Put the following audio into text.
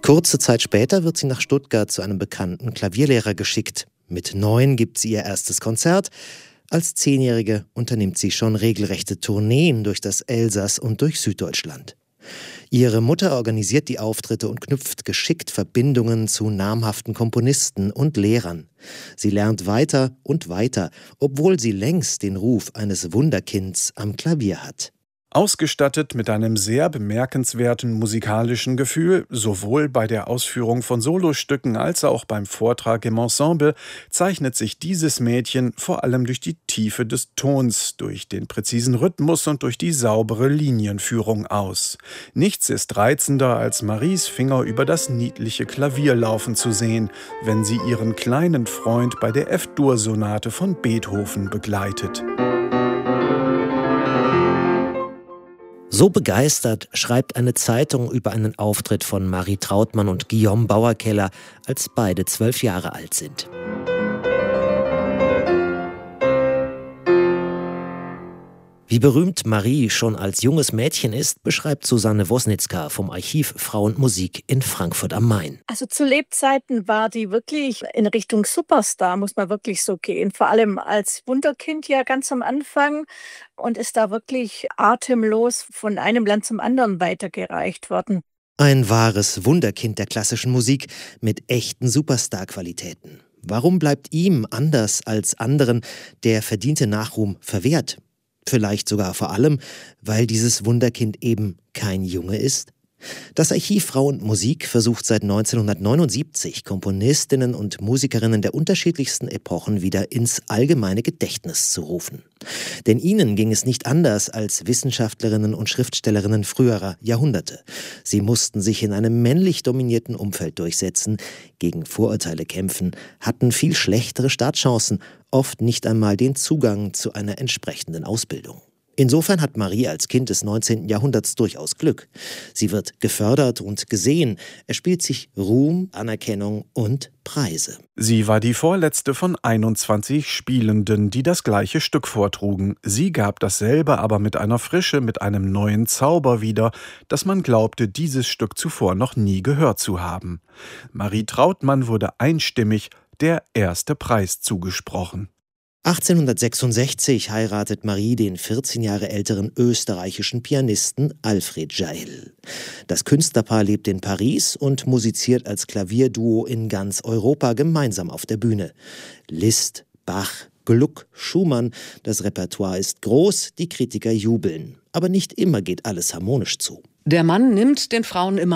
Kurze Zeit später wird sie nach Stuttgart zu einem bekannten Klavierlehrer geschickt. Mit 9 gibt sie ihr erstes Konzert. Als 10-Jährige unternimmt sie schon regelrechte Tourneen durch das Elsass und durch Süddeutschland. Ihre Mutter organisiert die Auftritte und knüpft geschickt Verbindungen zu namhaften Komponisten und Lehrern. Sie lernt weiter und weiter, obwohl sie längst den Ruf eines Wunderkinds am Klavier hat. Ausgestattet mit einem sehr bemerkenswerten musikalischen Gefühl, sowohl bei der Ausführung von Solostücken als auch beim Vortrag im Ensemble, zeichnet sich dieses Mädchen vor allem durch die Tiefe des Tons, durch den präzisen Rhythmus und durch die saubere Linienführung aus. Nichts ist reizender, als Maries Finger über das niedliche Klavier laufen zu sehen, wenn sie ihren kleinen Freund bei der F-Dur-Sonate von Beethoven begleitet. So begeistert schreibt eine Zeitung über einen Auftritt von Marie Trautmann und Guillaume Bauerkeller, als beide 12 Jahre alt sind. Wie berühmt Marie schon als junges Mädchen ist, beschreibt Susanne Wosnitzka vom Archiv Frau und Musik in Frankfurt am Main. Also zu Lebzeiten war die wirklich in Richtung Superstar, muss man wirklich so gehen. Vor allem als Wunderkind ja ganz am Anfang und ist da wirklich atemlos von einem Land zum anderen weitergereicht worden. Ein wahres Wunderkind der klassischen Musik mit echten Superstar-Qualitäten. Warum bleibt ihm, anders als anderen, der verdiente Nachruhm verwehrt? Vielleicht sogar vor allem, weil dieses Wunderkind eben kein Junge ist? Das Archiv Frau und Musik versucht seit 1979, Komponistinnen und Musikerinnen der unterschiedlichsten Epochen wieder ins allgemeine Gedächtnis zu rufen. Denn ihnen ging es nicht anders als Wissenschaftlerinnen und Schriftstellerinnen früherer Jahrhunderte. Sie mussten sich in einem männlich dominierten Umfeld durchsetzen, gegen Vorurteile kämpfen, hatten viel schlechtere Startchancen, oft nicht einmal den Zugang zu einer entsprechenden Ausbildung. Insofern hat Marie als Kind des 19. Jahrhunderts durchaus Glück. Sie wird gefördert und gesehen, erspielt sich Ruhm, Anerkennung und Preise. Sie war die vorletzte von 21 Spielenden, die das gleiche Stück vortrugen. Sie gab dasselbe aber mit einer Frische, mit einem neuen Zauber wieder, dass man glaubte, dieses Stück zuvor noch nie gehört zu haben. Marie Trautmann wurde einstimmig der erste Preis zugesprochen. 1866 heiratet Marie den 14 Jahre älteren österreichischen Pianisten Alfred Jaell. Das Künstlerpaar lebt in Paris und musiziert als Klavierduo in ganz Europa gemeinsam auf der Bühne. Liszt, Bach, Gluck, Schumann, das Repertoire ist groß, die Kritiker jubeln. Aber nicht immer geht alles harmonisch zu. Der Mann nimmt den Frauen immer